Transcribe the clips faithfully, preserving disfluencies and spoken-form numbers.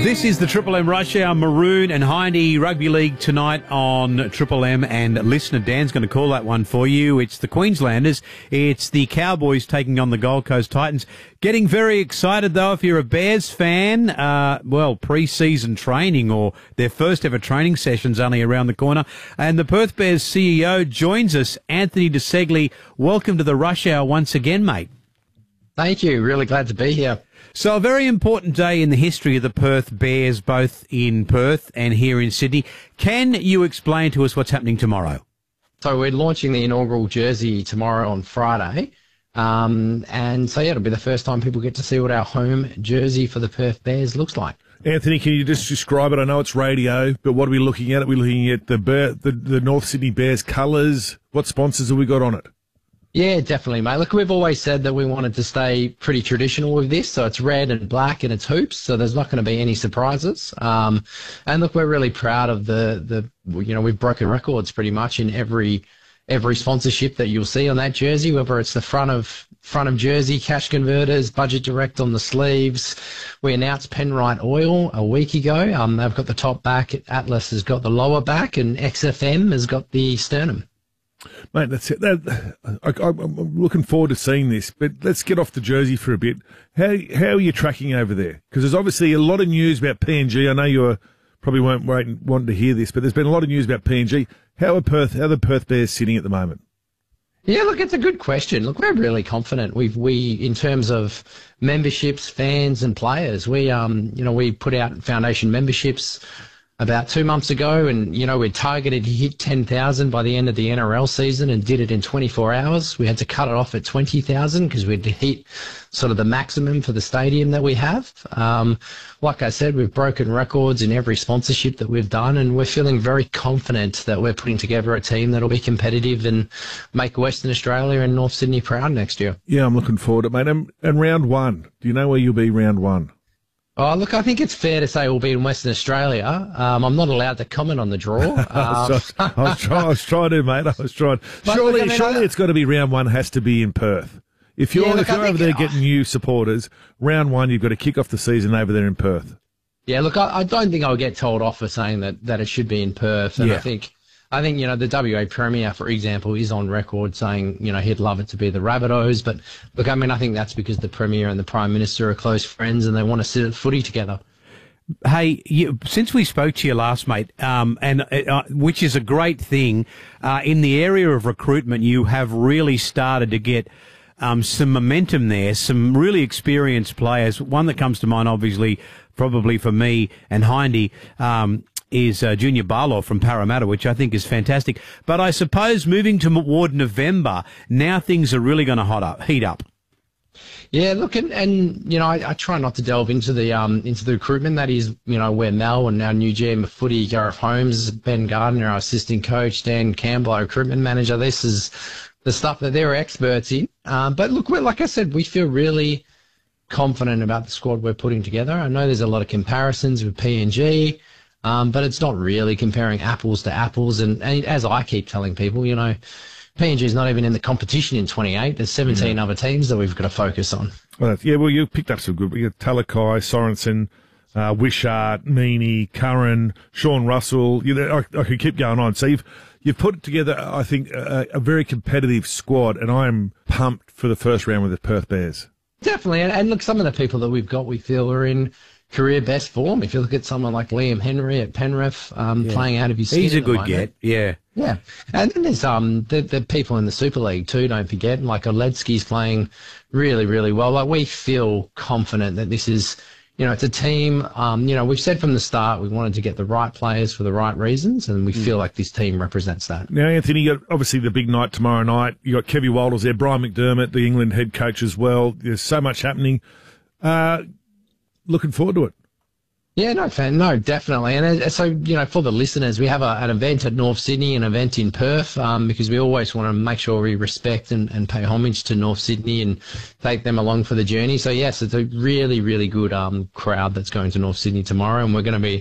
This is the Triple M Rush Hour. Maroon and Hindy Rugby League tonight on Triple M, and listener Dan's going to call that one for you. It's the Queenslanders. It's the Cowboys taking on the Gold Coast Titans. Getting very excited, though, if you're a Bears fan. Uh, well, pre-season training or their first ever training session's only around the corner. And the Perth Bears C E O joins us, Anthony De Segli. Welcome to the Rush Hour once again, mate. Thank you. Really glad to be here. So a very important day in the history of the Perth Bears, both in Perth and here in Sydney. Can you explain to us what's happening tomorrow? So we're launching the inaugural jersey tomorrow on Friday. Um, and so, yeah, it'll be the first time people get to see what our home jersey for the Perth Bears looks like. Anthony, can you just describe it? I know it's radio, but what are we looking at? Are we looking at the, Bear, the, the North Sydney Bears colours? What sponsors have we got on it? Yeah, definitely, mate. Look, we've always said that we wanted to stay pretty traditional with this. So it's red and black and it's hoops. So there's not going to be any surprises. Um, and look, we're really proud of the, the, you know, we've broken records pretty much in every, every sponsorship that you'll see on that jersey, whether it's the front of, front of jersey, cash converters, Budget Direct on the sleeves. We announced Penrite Oil a week ago. Um, they've got the top back. Atlas has got the lower back and X F M has got the sternum. Mate, that's it. That, I, I'm looking forward to seeing this, but let's get off the jersey for a bit. How how are you tracking over there? Because there's obviously a lot of news about P N G. I know you probably won't wait wanting to hear this, but there's been a lot of news about P N G. How are Perth? How are the Perth Bears sitting at the moment? Yeah, look, it's a good question. Look, we're really confident. We've we in terms of memberships, fans, and players. We um you know we put out foundation memberships about two months ago, and, you know, we targeted to hit ten thousand by the end of the N R L season and did it in twenty-four hours. We had to cut it off at twenty thousand because we'd hit sort of the maximum for the stadium that we have. Um, like I said, we've broken records in every sponsorship that we've done, and we're feeling very confident that we're putting together a team that'll be competitive and make Western Australia and North Sydney proud next year. Yeah, I'm looking forward to it, mate. And, and round one, do you know where you'll be round one? Oh, look, I think it's fair to say we'll be in Western Australia. Um, I'm not allowed to comment on the draw. Um, I, was trying, I, was trying, I was trying to, mate. I was trying. Surely, look, I mean, surely I, it's got to be round one has to be in Perth. If you're, yeah, look, if you're over there it, getting new supporters, round one, you've got to kick off the season over there in Perth. Yeah, look, I, I don't think I'll get told off for saying that, that it should be in Perth. And yeah. I think, I think, you know, the W A Premier, for example, is on record saying, you know, he'd love it to be the Rabbitohs. But look, I mean, I think that's because the Premier and the Prime Minister are close friends and they want to sit at footy together. Hey, you, since we spoke to you last, mate, um, and uh, which is a great thing, uh, in the area of recruitment, you have really started to get um, some momentum there, some really experienced players. One that comes to mind, obviously, probably for me and Hindy, um, is uh, Junior Barlow from Parramatta, which I think is fantastic. But I suppose moving toward November, now things are really going to hot up, heat up. Yeah, look, and, and you know, I, I try not to delve into the um into the recruitment. That is, you know, where Mel and our new G M of footy, Gareth Holmes, Ben Gardner, our assistant coach, Dan Campbell, our recruitment manager. This is the stuff that they're experts in. Um, but look, we're, like I said, we feel really confident about the squad we're putting together. I know there's a lot of comparisons with P N G, um, but it's not really comparing apples to apples. And, and as I keep telling people, you know, P N G is not even in the competition in twenty-eight. There's seventeen mm. other teams that we've got to focus on. Well, yeah, well, you picked up some good. You got Talakai, Sorensen, uh, Wishart, Meaney, Curran, Sean Russell. You know, I, I could keep going on. So you've you've put together, I think, a, a very competitive squad, and I'm pumped for the first round with the Perth Bears. Definitely, and, and look, some of the people that we've got, we feel are in career best form. If you look at someone like Liam Henry at Penrith, um, yeah. playing out of his skin. He's a good moment. get, yeah. Yeah, and then there's um the, the people in the Super League too, don't forget, like Oledzki's playing really, really well. Like, we feel confident that this is, you know, it's a team, um, you know, we've said from the start we wanted to get the right players for the right reasons, and we mm. feel like this team represents that. Now, Anthony, you got obviously the big night tomorrow night. You got Kevy Walters there, Brian McDermott, the England head coach as well. There's so much happening. Uh, looking forward to it. Yeah, no, fan, no, definitely. And uh, so, you know, for the listeners, we have a, an event at North Sydney, an event in Perth, um, because we always want to make sure we respect and, and pay homage to North Sydney and take them along for the journey. So, yes, it's a really, really good um, crowd that's going to North Sydney tomorrow, and we're going to be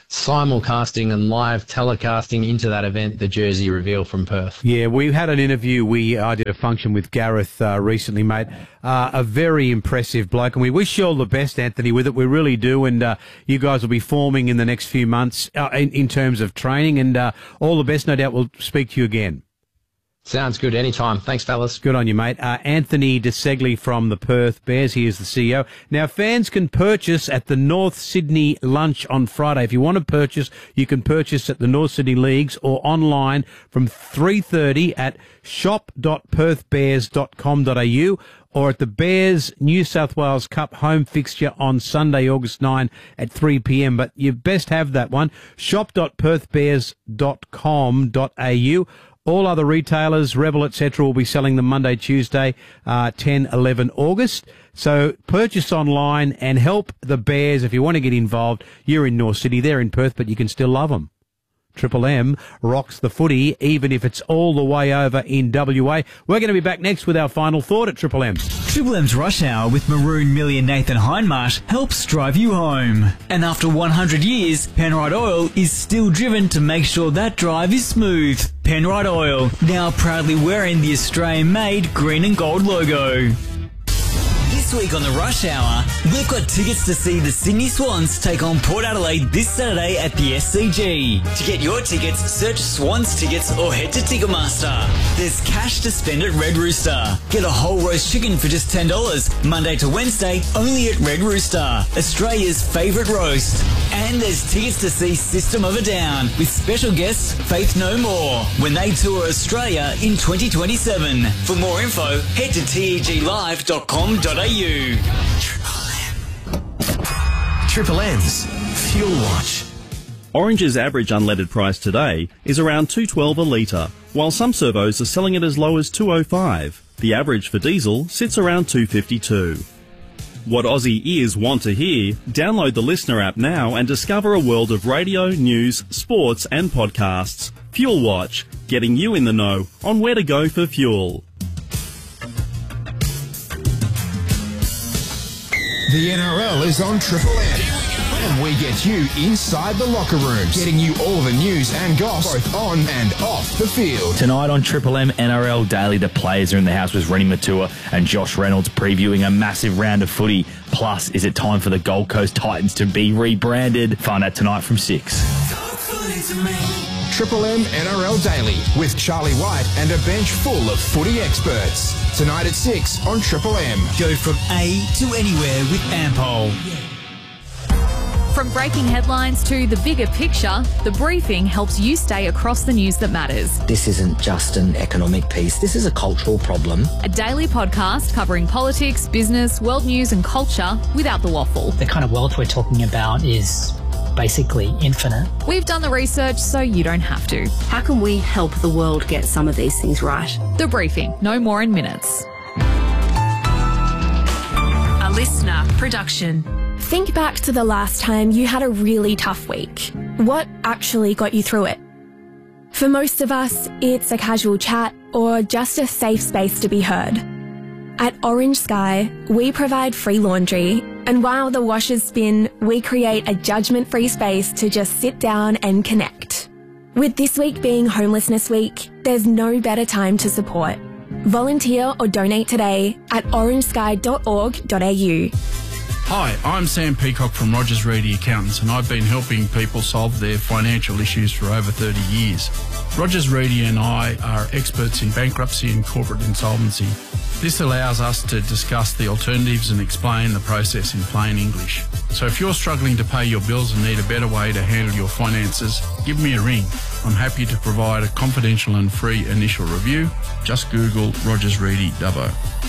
simulcasting and live telecasting into that event, the jersey reveal from Perth. Yeah, we had an interview. We I did a function with Gareth uh, recently, mate. Uh, a very impressive bloke, and we wish you all the best, Anthony, with it. We really do, and uh, you guys will be forming in the next few months uh, in, in terms of training, and uh, all the best. No doubt we'll speak to you again. Sounds good. Anytime. Thanks, fellas. Good on you, mate. Uh, Anthony DeSegli from the Perth Bears. He is the C E O. Now, fans can purchase at the North Sydney Lunch on Friday. If you want to purchase, you can purchase at the North Sydney Leagues or online from three thirty at shop dot perth bears dot com dot a u or at the Bears New South Wales Cup home fixture on Sunday, August ninth at three p m. But you best have that one. shop dot perth bears dot com dot a u. All other retailers, Rebel, et cetera, will be selling them Monday, Tuesday, uh, ten, eleven August. So purchase online and help the Bears. If you want to get involved, you're in North City, they're in Perth, but you can still love them. Triple M rocks the footy, even if it's all the way over in W A. We're going to be back next with our final thought at Triple M. Triple M's Rush Hour with Maroon Millie and Nathan Hindmarsh helps drive you home. And after one hundred years, Penrite Oil is still driven to make sure that drive is smooth. Penrite Oil, now proudly wearing the Australian-made green and gold logo. This week on the Rush Hour, we've got tickets to see the Sydney Swans take on Port Adelaide this Saturday at the S C G. To get your tickets, search Swans Tickets or head to Ticketmaster. There's cash to spend at Red Rooster. Get a whole roast chicken for just ten dollars, Monday to Wednesday, only at Red Rooster, Australia's favourite roast. And there's tickets to see System of a Down with special guest Faith No More when they tour Australia in twenty twenty-seven. For more info, head to teg live dot com dot a u. Triple M's Fuel Watch. Orange's average unleaded price today is around two dollars twelve a litre, while some servos are selling it as low as two dollars oh five. The average for diesel sits around two dollars fifty-two. What Aussie ears want to hear? Download the Listener app now and discover a world of radio, news, sports and podcasts. Fuel Watch, getting you in the know on where to go for fuel. The N R L is on Triple M, and we get you inside the locker rooms, getting you all the news and goss, both on and off the field. Tonight on Triple M N R L Daily, the players are in the house with Rennie Matua and Josh Reynolds previewing a massive round of footy. Plus, is it time for the Gold Coast Titans to be rebranded? Find out tonight from six. Triple M N R L Daily with Charlie White and a bench full of footy experts. Tonight at six on Triple M. Go from A to anywhere with Ampol. From breaking headlines to the bigger picture, The Briefing helps you stay across the news that matters. This isn't just an economic piece, this is a cultural problem. A daily podcast covering politics, business, world news and culture without the waffle. The kind of wealth we're talking about is basically infinite. We've done the research so you don't have to. How can we help the world get some of these things right? The Briefing, no more in minutes. A listener production. Think back to the last time you had a really tough week. What actually got you through it? For most of us, it's a casual chat or just a safe space to be heard. At Orange Sky, we provide free laundry, and while the washers spin, we create a judgment-free space to just sit down and connect. With this week being Homelessness Week, there's no better time to support. Volunteer or donate today at orange sky dot org dot a u. Hi, I'm Sam Peacock from Rogers Reedy Accountants, and I've been helping people solve their financial issues for over thirty years. Rogers Reedy and I are experts in bankruptcy and corporate insolvency. This allows us to discuss the alternatives and explain the process in plain English. So if you're struggling to pay your bills and need a better way to handle your finances, give me a ring. I'm happy to provide a confidential and free initial review. Just Google Rogers Reedy Dubbo.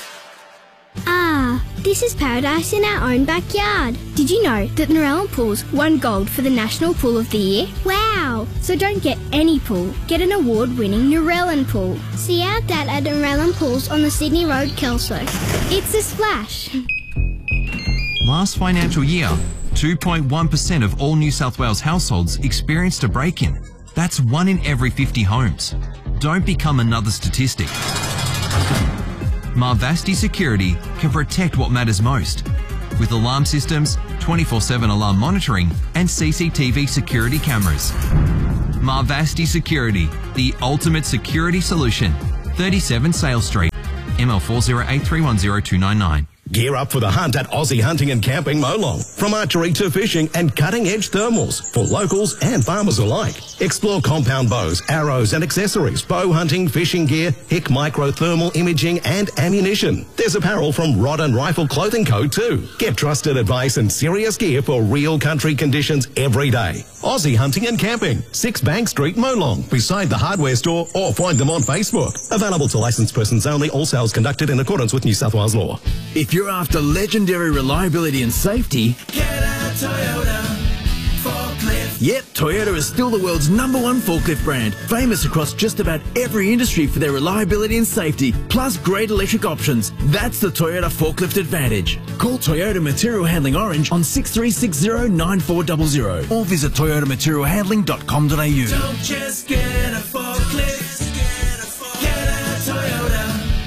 Ah, this is paradise in our own backyard. Did you know that Narellan Pools won gold for the National Pool of the Year? Wow! So don't get any pool, get an award-winning Narellan Pool. See our dad at Narellan Pools on the Sydney Road, Kelso. It's a splash. Last financial year, two point one percent of all New South Wales households experienced a break-in. That's one in every fifty homes. Don't become another statistic. Marvasti Security can protect what matters most. With alarm systems, twenty-four seven alarm monitoring, and C C T V security cameras. Marvasti Security, the ultimate security solution. thirty-seven Sale Street, M L four zero eight three one zero two nine nine. Gear up for the hunt at Aussie Hunting and Camping Molong. From archery to fishing and cutting-edge thermals for locals and farmers alike. Explore compound bows, arrows and accessories, bow hunting, fishing gear, H I C micro thermal imaging and ammunition. There's apparel from Rod and Rifle Clothing Co too. Get trusted advice and serious gear for real country conditions every day. Aussie Hunting and Camping, six Bank Street, Molong, beside the hardware store, or find them on Facebook. Available to licensed persons only, all sales conducted in accordance with New South Wales law. If you're after legendary reliability and safety, get a Toyota forklift. Yep, Toyota is still the world's number one forklift brand, famous across just about every industry for their reliability and safety, plus great electric options. That's the Toyota Forklift Advantage. Call Toyota Material Handling Orange on six three six zero nine four zero zero or visit toyota material handling dot com dot a u. Don't just get a forklift, get a Toyota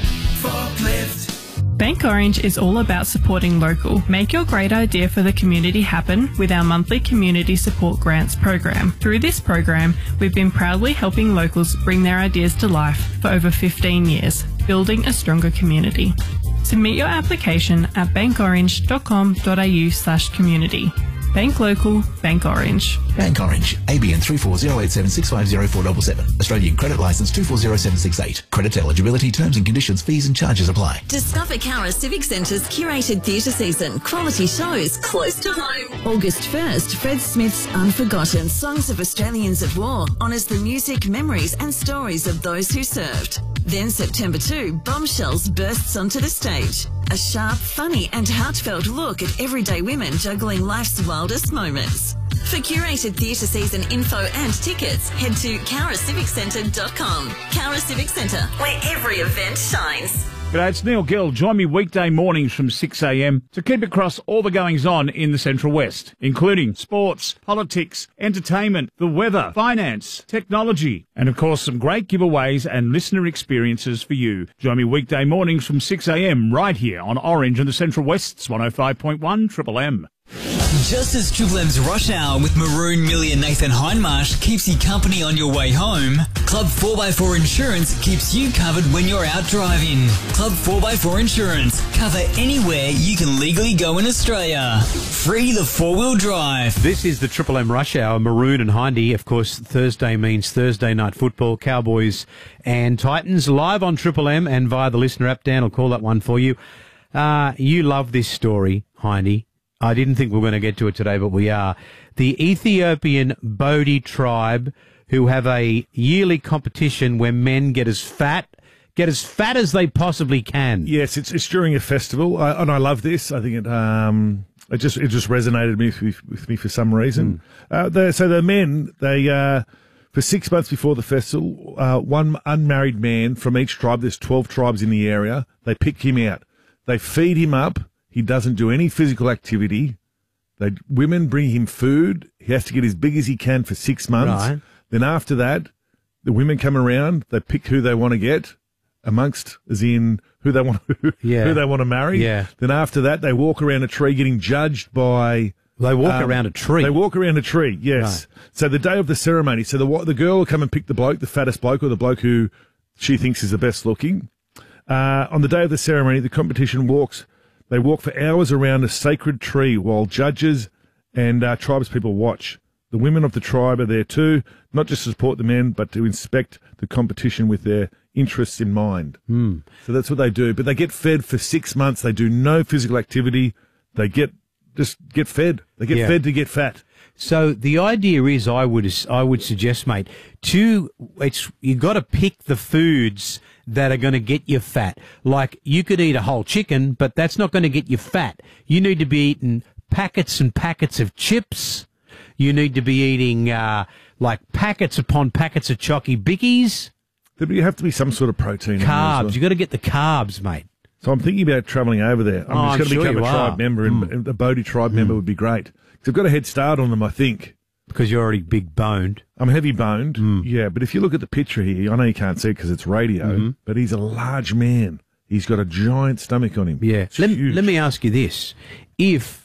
forklift. Bank Orange is all about supporting local. Make your great idea for the community happen with our monthly Community Support Grants program. Through this program, we've been proudly helping locals bring their ideas to life for over fifteen years, building a stronger community. Submit your application at bankorange dot com dot a u slash community. Bank local, Bank Orange. Bank Orange, A B N three four zero eight seven six five zero four seven seven. Australian Credit Licence two four zero seven six eight. Credit eligibility, terms and conditions, fees and charges apply. Discover Cowra Civic Centre's curated theatre season. Quality shows close to home. August first, Fred Smith's Unforgotten Songs of Australians at War honours the music, memories and stories of those who served. Then September second, Bombshells bursts onto the stage. A sharp, funny and heartfelt look at everyday women juggling life's wildest moments. For curated theatre season info and tickets, head to cowra civic centre dot com. Cowra Civic Centre, where every event shines. G'day, it's Neil Gill. Join me weekday mornings from six a m to keep across all the goings-on in the Central West, including sports, politics, entertainment, the weather, finance, technology, and of course some great giveaways and listener experiences for you. Join me weekday mornings from six a m right here on Orange and the Central West's one oh five point one Triple M. Just as Triple M's Rush Hour with Maroon, Millie and Nathan Hindmarsh keeps you company on your way home, Club four by four Insurance keeps you covered when you're out driving. Club four by four Insurance. Cover anywhere you can legally go in Australia. Free the four-wheel drive. This is the Triple M Rush Hour. Maroon and Hindy. Of course, Thursday means Thursday night football. Cowboys and Titans live on Triple M and via the listener app. Dan will call that one for you. Uh, you love this story, Hindy. I didn't think we were going to get to it today, but we are. The Ethiopian Bodhi tribe, who have a yearly competition where men get as fat, get as fat as they possibly can. Yes, it's it's during a festival, I, and I love this. I think it um it just it just resonated with me, with me for some reason. Mm. Uh, so the men they uh, for six months before the festival, uh, one unmarried man from each tribe. There's twelve tribes in the area. They pick him out. They feed him up. He doesn't do any physical activity. They, women bring him food. He has to get as big as he can for six months. Right. Then after that, the women come around. They pick who they want to get amongst, as in who they want, yeah. who they want to marry. Yeah. Then after that, they walk around a tree getting judged by. They walk um, around a tree. They walk around a tree. Yes. Right. So the day of the ceremony, so the the girl will come and pick the bloke, the fattest bloke, or the bloke who she thinks is the best looking. Uh, on the day of the ceremony, the competition walks. They walk for hours around a sacred tree while judges and uh, tribespeople watch. The women of the tribe are there too, not just to support the men, but to inspect the competition with their interests in mind. Mm. So that's what they do. But they get fed for six months. They do no physical activity. They get just get fed. They get Yeah. fed to get fat. So the idea is, I would I would suggest, mate, to it's you got to pick the foods that are going to get you fat. Like you could eat a whole chicken, but that's not going to get you fat. You need to be eating packets and packets of chips. You need to be eating uh, like packets upon packets of Chocky Bickies. There have to be some sort of protein. in there as Carbs. well. You got to get the carbs, mate. So I'm thinking about travelling over there. I'm Oh, just I'm going to sure become you a tribe are. member, and Mm. a Bodhi tribe member would be great. So I've got a head start on them, I think. Because you're already big boned. I'm heavy boned, Mm. yeah. But if you look at the picture here, I know you can't see it because it's radio, Mhm. but he's a large man. He's got a giant stomach on him. Yeah. Let, let me ask you this. If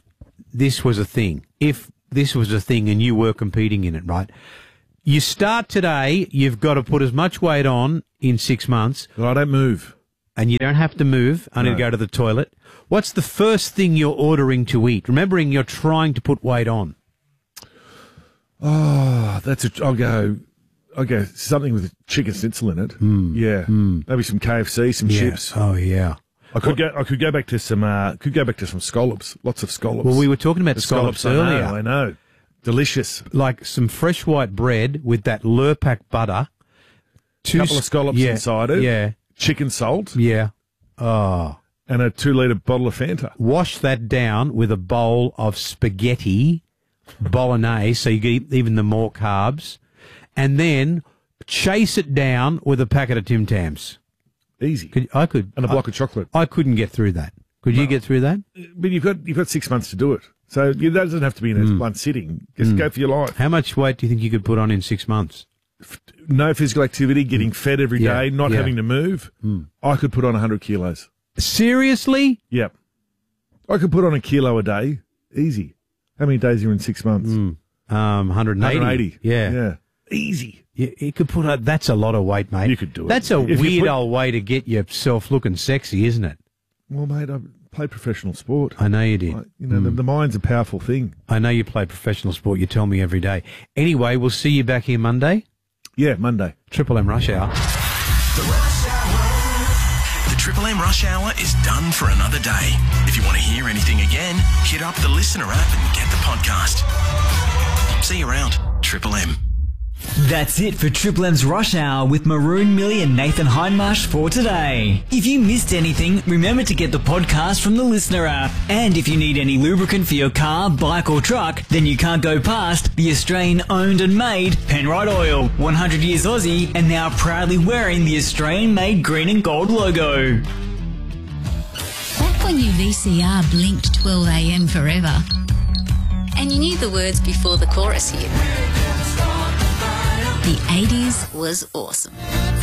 this was a thing, if this was a thing and you were competing in it, right? You start today, you've got to put as much weight on in six months. Well, I don't move. And you don't have to move, only No. to go to the toilet. What's the first thing you're ordering to eat? Remembering you're trying to put weight on. Oh, that's a. I'll go. I'll go something with chicken schnitzel in it. Mm. Yeah, Mm. maybe some K F C, some Yeah. chips. Oh yeah. I could go. I could go back to some. Uh, could go back to some scallops. Lots of scallops. Well, we were talking about The scallops, I know, earlier. I know. Delicious. Like some fresh white bread with that Lurpak butter. Two Couple of s- scallops yeah, inside it. Yeah. Chicken salt. Yeah. Oh. And a two litre bottle of Fanta. Wash that down with a bowl of spaghetti bolognese, so you get even the more carbs, and then chase it down with a packet of Tim Tams. Easy. Could, I could. And a block I, of chocolate. I couldn't get through that. Could you get through that? But you've got you've got six months to do it. So it doesn't have to be in Mm. one sitting. Just go for your life. How much weight do you think you could put on in six months? No physical activity, getting fed every Yeah, day, not yeah. having to move. Mm. I could put on one hundred kilos. Seriously? Yep. I could put on a kilo a day. Easy. How many days are in six months? Mm. Um, one hundred eighty. one hundred eighty. Yeah. Yeah. Easy. You, you could put on, that's a lot of weight, mate. You could do it. That's a If you weird put- old way to get yourself looking sexy, isn't it? Well, mate, I played professional sport. I know you did. I- you know, the, Mm. the mind's a powerful thing. I know you play professional sport. You tell me every day. Anyway, we'll see you back here Monday. Yeah, Monday. Triple M Rush Hour. The Triple M Rush Hour is done for another day. If you want to hear anything again, hit up the Listener app and get the podcast. See you around. Triple M. That's it for Triple M's Rush Hour with Maroon Millie and Nathan Hindmarsh for today. If you missed anything, remember to get the podcast from the Listener app. And if you need any lubricant for your car, bike or truck, then you can't go past the Australian owned and made Penrite Oil. one hundred years Aussie and now proudly wearing the Australian made green and gold logo. Back when your V C R blinked twelve a m forever and you knew the words before the chorus hit. The eighties was awesome.